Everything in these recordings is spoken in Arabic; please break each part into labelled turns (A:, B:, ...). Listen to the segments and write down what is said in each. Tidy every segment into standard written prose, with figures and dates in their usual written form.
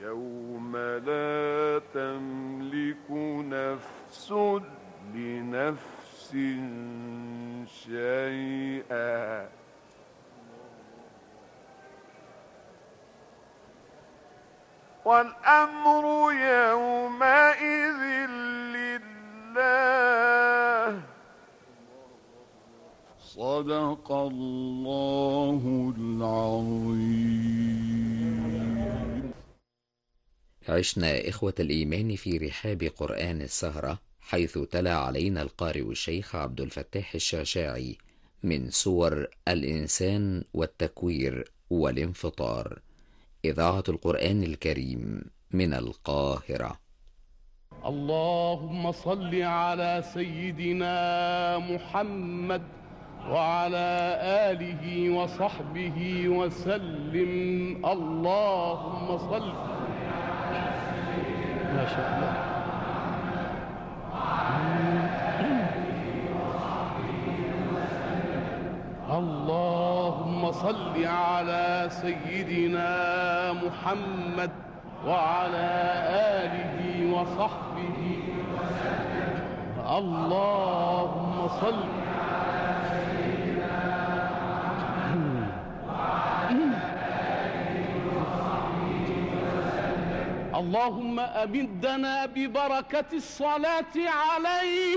A: يوم لا تملك نفس لنفس شيئا والأمر يومئذ لله. صدق الله العظيم.
B: عشنا إخوة الإيمان في رحاب قرآن السهرة، حيث تلا علينا القارئ الشيخ عبد الفتاح الشعشاعي من سور الإنسان والتكوير والانفطار. إذاعة القرآن الكريم من القاهرة.
C: اللهم صل على سيدنا محمد وعلى آله وصحبه وسلم. اللهم صل. ما شاء الله. اللهم صل على سيدنا محمد وعلى آله وصحبه وسلم. اللهم صل. اللهم أمدنا ببركة الصلاة عليه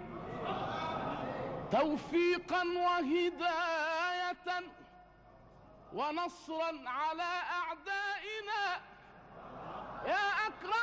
C: توفيقا وهداية ونصرا على أعدائنا يا أكرم.